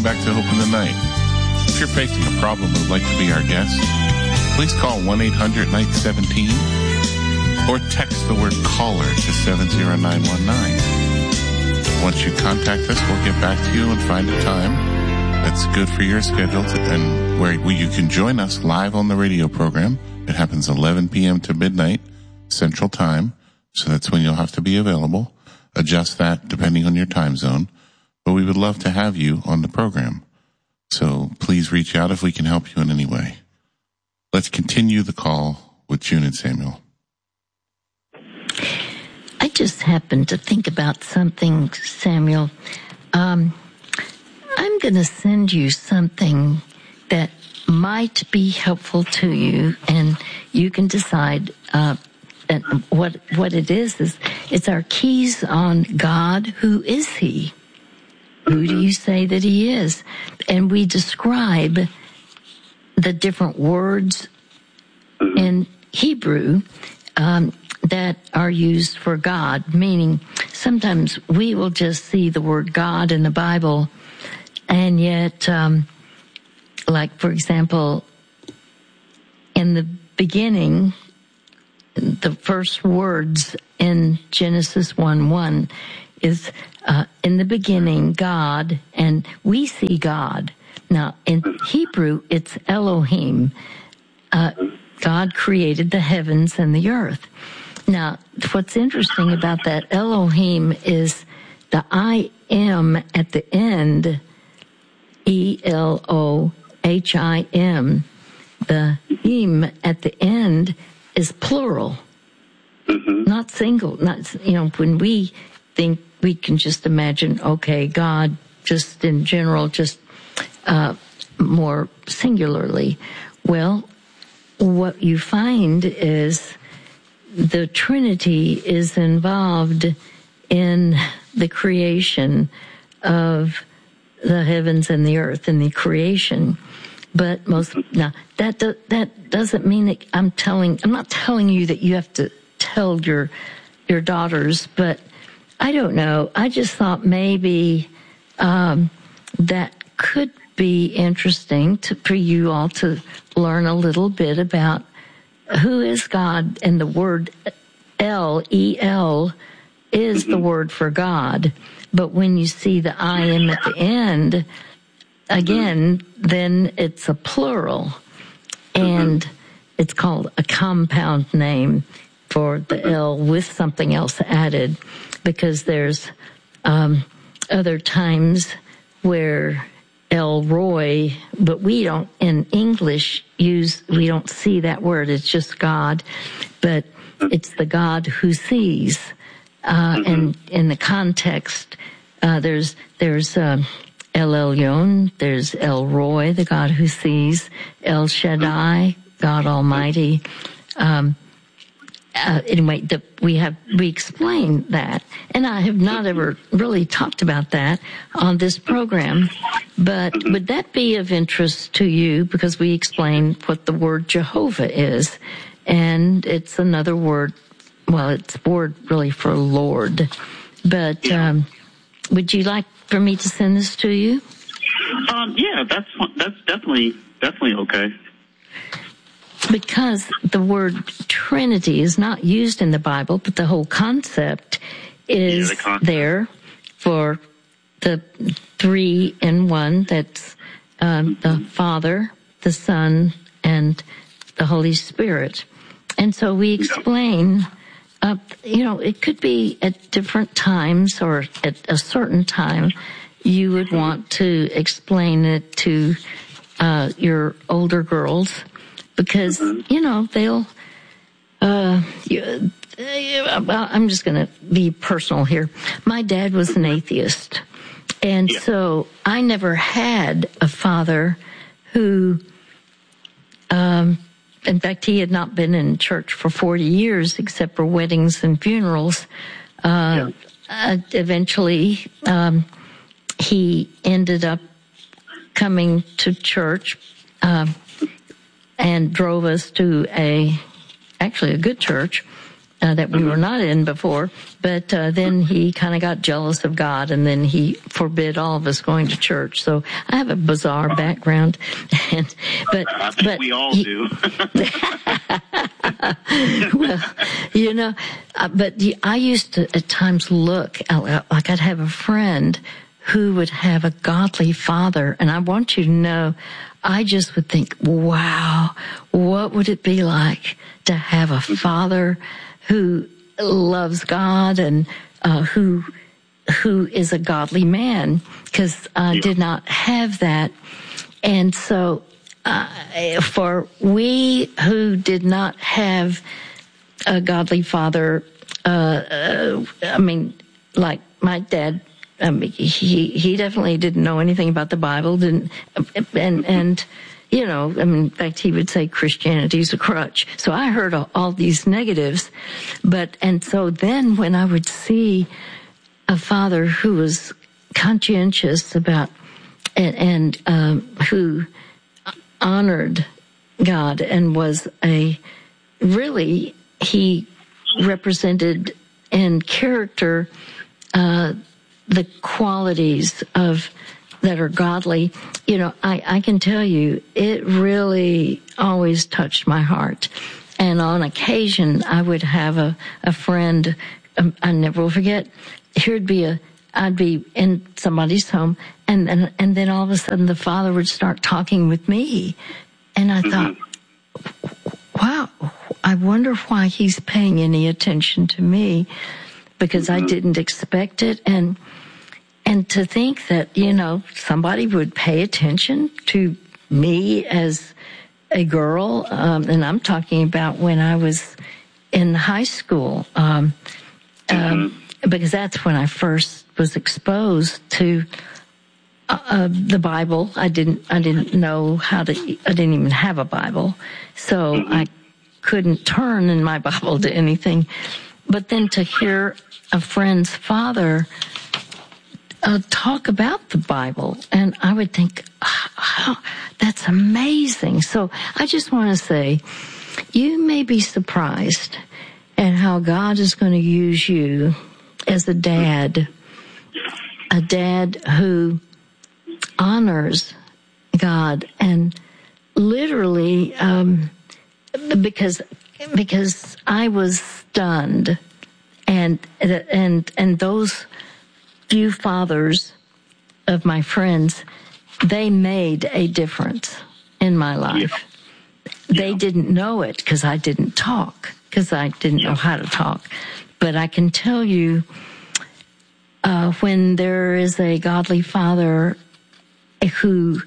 back to Hope in the Night. If you're facing a problem and would like to be our guest, please call 1-800-NIGHT-17 or text the word caller to 70919. Once you contact us, we'll get back to you and find a time that's good for your schedule and where you can join us live on the radio program. It happens 11 p.m. to midnight Central Time, so that's when you'll have to be available. Adjust that depending on your time zone. But we would love to have you on the program. So please reach out if we can help you in any way. Let's continue the call with June and Samuel. I just happened to think about something, Samuel. I'm going to send you something that might be helpful to you, and you can decide what it is. It's our keys on God. Who is He? Who do you say that He is? And we describe the different words in Hebrew that are used for God, meaning sometimes we will just see the word God in the Bible, and yet, like, for example, in the beginning, the first words in Genesis 1:1 is, in the beginning, God, and we see God. Now, in Hebrew, it's Elohim. God created the heavens and the earth. Now, what's interesting about that Elohim is the I am at the end, Elohim. The him at the end is plural, not single. Not, when we think, we can just imagine, okay, God just in general, just more singularly. Well, what you find is the Trinity is involved in the creation of the heavens and the earth, and the creation. But now that doesn't mean that I'm not telling you that you have to tell your daughters, but I don't know. I just thought maybe that could be interesting for you all to learn a little bit about who is God, and the word El, is the word for God. But when you see the I am at the end, again, then it's a plural, and it's called a compound name for the L with something else added, because there's other times where El Roy, but we don't in English we don't see that word. It's just God, but it's the God who sees. And in the context, there's El Elyon, there's El Roy, the God who sees, El Shaddai, God Almighty. Anyway, we explain that, and I have not ever really talked about that on this program, but would that be of interest to you? Because we explain what the word Jehovah is, and it's another word. Well, it's a word really for Lord, but would you like for me to send this to you? Yeah, that's definitely okay. Because the word Trinity is not used in the Bible, but the whole concept is there for the three in one. That's the Father, the Son, and the Holy Spirit. And so we explain, it could be at different times or at a certain time you would want to explain it to your older girls. Because, they'll, I'm just going to be personal here. My dad was an atheist. And so I never had a father who, in fact, he had not been in church for 40 years except for weddings and funerals. Eventually, he ended up coming to church, and drove us to a good church, that we were not in before. But then he kind of got jealous of God, and then he forbid all of us going to church. So I have a bizarre background. But we all do. Well, but I used to at times look like I'd have a friend who would have a godly father, and I want you to know, I just would think, wow, what would it be like to have a father who loves God and who is a godly man? Because I did not have that. And so for we who did not have a godly father, like my dad, he definitely didn't know anything about the Bible, in fact, he would say Christianity's a crutch. So I heard all these negatives, and so then when I would see a father who was conscientious about, and who honored God and was he represented in character, the qualities that are godly, I can tell you, it really always touched my heart. And on occasion, I would have a friend, I never will forget, I'd be in somebody's home, and then all of a sudden the father would start talking with me. And I thought, wow, I wonder why he's paying any attention to me, because I didn't expect it. And to think that, somebody would pay attention to me as a girl, and I'm talking about when I was in high school, because that's when I first was exposed to the Bible. I didn't know I didn't even have a Bible, so I couldn't turn in my Bible to anything. But then to hear a friend's father talk about the Bible, and I would think, oh, that's amazing. So I just want to say, you may be surprised at how God is going to use you as a dad who honors God, and literally, because I was stunned, and those few fathers of my friends, they made a difference in my life. They didn't know it because I didn't talk, because I didn't know how to talk. But I can tell you, when there is a godly father who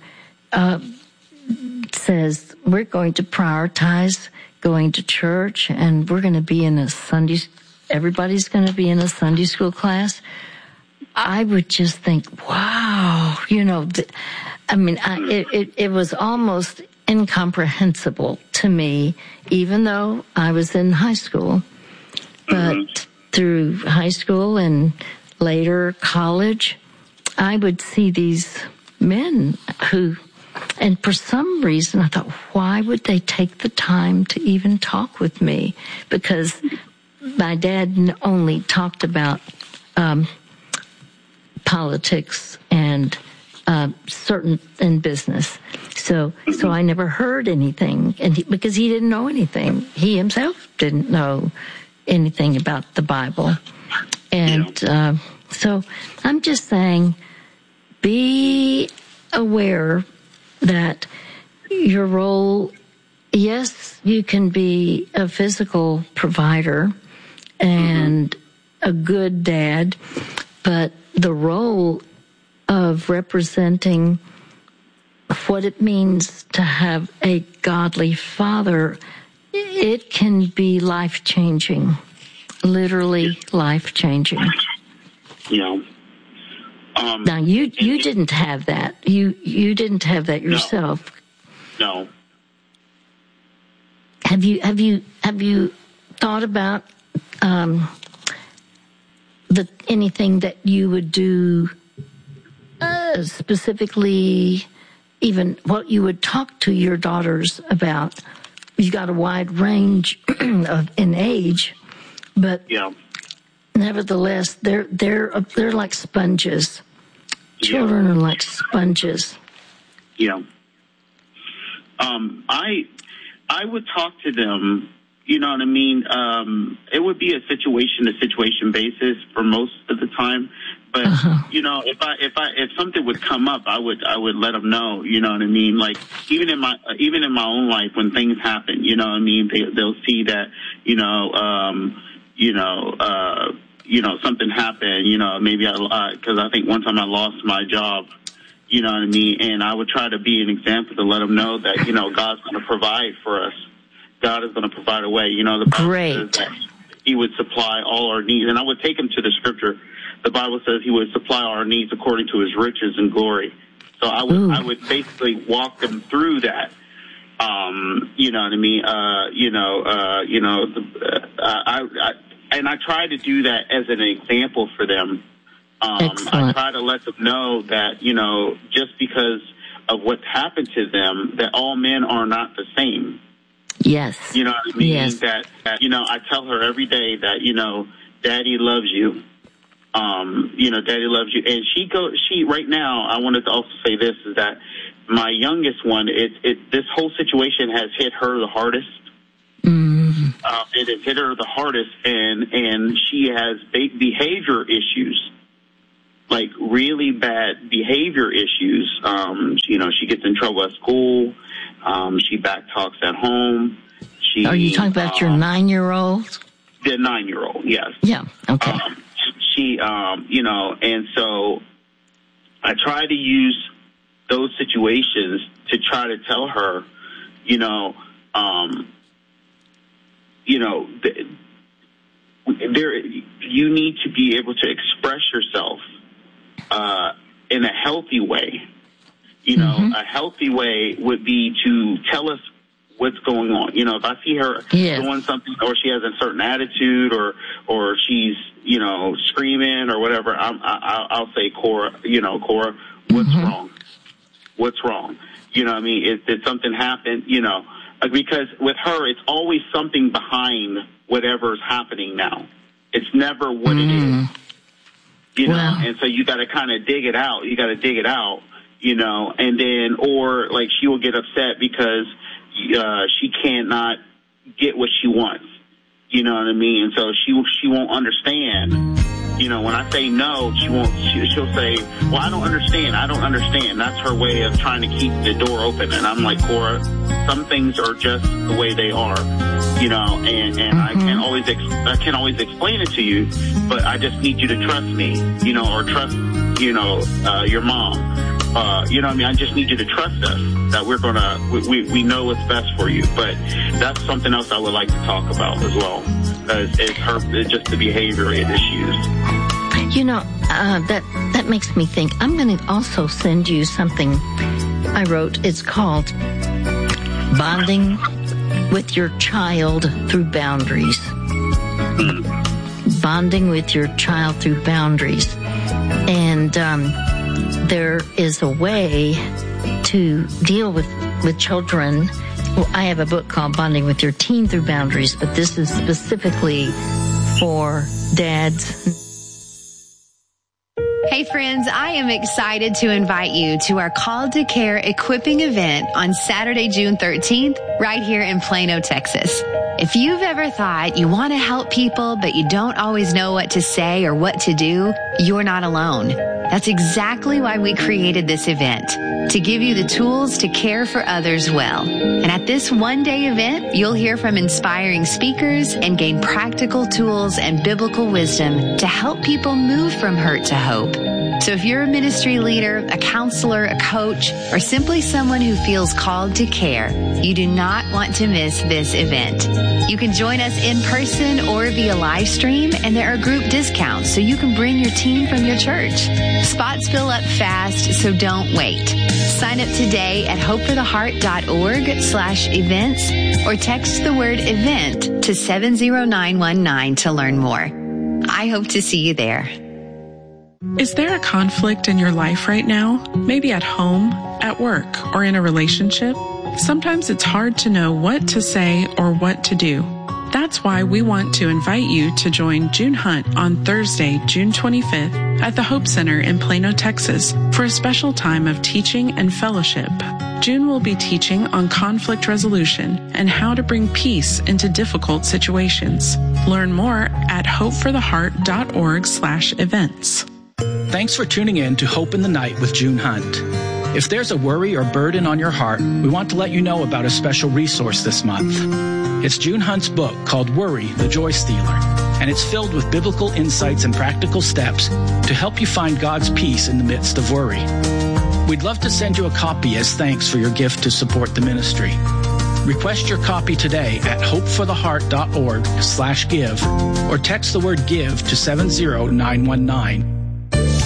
says, we're going to prioritize going to church, and we're going to be in everybody's going to be in a Sunday school class, I would just think, wow, it was almost incomprehensible to me, even though I was in high school. But through high school and later college, I would see these men and for some reason I thought, why would they take the time to even talk with me? Because my dad only talked about politics and certain in business. So I never heard anything, because he didn't know anything. He himself didn't know anything about the Bible. And so I'm just saying, be aware that your role, yes, you can be a physical provider and a good dad, but the role of representing what it means to have a godly father, it can be life-changing, literally life-changing. Yeah. Now you didn't have that. You didn't have that yourself. No. Have you thought about anything that you would do specifically, even what you would talk to your daughters about? You got a wide range in age, But yeah. Nevertheless, they're like sponges. Children are like sponges. Yeah. I would talk to them. You know what I mean? It would be a situation basis for most of the time. But you know, if something would come up, I would let them know. You know what I mean? Like even in my own life, when things happen, you know what I mean? They'll see that something happened. You know, maybe because I think one time I lost my job. You know what I mean? And I would try to be an example to let them know that God's going to provide for us. God is going to provide a way. You know, the Bible says that He would supply all our needs, and I would take them to the Scripture. The Bible says He would supply our needs according to His riches and glory. So I would basically walk them through that. You know what I mean? And I try to do that as an example for them. I try to let them know that just because of what's happened to them, that all men are not the same. Yes. You know what I mean? Yes. That I tell her every day that Daddy loves you. Daddy loves you. And she right now, I wanted to also say this, is that my youngest one, this whole situation has hit her the hardest. Mm-hmm. It has hit her the hardest, and she has big behavior issues, like really bad behavior issues. She gets in trouble at school. She backtalks at home. Are you talking about your 9-year-old? The 9-year-old, yes. Yeah, okay. And so I try to use those situations to try to tell her, you need to be able to express yourself in a healthy way. A healty way would be to tell us what's going on. If I see her doing something, or she has a certain attitude, or she's screaming or whatever, I'll say, Cora, what's wrong? What's wrong? You know what I mean? Did something happen? Because with her, it's always something behind whatever's happening now. It's never what it is. And so you got to kind of dig it out. You got to dig it out, and then, or like she will get upset because she cannot get what she wants. You know what I mean? And so she won't understand. When I say no, she'll say, well, I don't understand. That's her way of trying to keep the door open. And I'm like, Cora, some things are just the way they are, and I can't always explain it to you, but I just need you to trust me, or trust, your mom. You know what I mean? I just need you to trust us that we know what's best for you. But that's something else I would like to talk about as well. It's just the behavior issues. That makes me think. I'm going to also send you something I wrote. It's called Bonding with Your Child Through Boundaries. Bonding with your child through boundaries. And there is a way to deal with children. Well, I have a book called Bonding with Your Teen Through Boundaries, but this is specifically for dads. Hey friends, I am excited to invite you to our Called to Care equipping event on Saturday, June 13th, right here in Plano, Texas. If you've ever thought you want to help people, but you don't always know what to say or what to do, you're not alone. That's exactly why we created this event, to give you the tools to care for others well. And at this one-day event, you'll hear from inspiring speakers and gain practical tools and biblical wisdom to help people move from hurt to hope. So if you're a ministry leader, a counselor, a coach, or simply someone who feels called to care, you do not want to miss this event. You can join us in person or via live stream, and there are group discounts so you can bring your team from your church. Spots fill up fast, so don't wait. Sign up today at hopefortheheart.org/events or text the word event to 70919 to learn more. I hope to see you there. Is there a conflict in your life right now? Maybe at home, at work, or in a relationship? Sometimes it's hard to know what to say or what to do. That's why we want to invite you to join June Hunt on Thursday, June 25th at the Hope Center in Plano, Texas for a special time of teaching and fellowship. June will be teaching on conflict resolution and how to bring peace into difficult situations. Learn more at hopefortheheart.org/events. Thanks for tuning in to Hope in the Night with June Hunt. If there's a worry or burden on your heart, we want to let you know about a special resource this month. It's June Hunt's book called Worry, the Joy Stealer, and it's filled with biblical insights and practical steps to help you find God's peace in the midst of worry. We'd love to send you a copy as thanks for your gift to support the ministry. Request your copy today at hopefortheheart.org/give or text the word give to 70919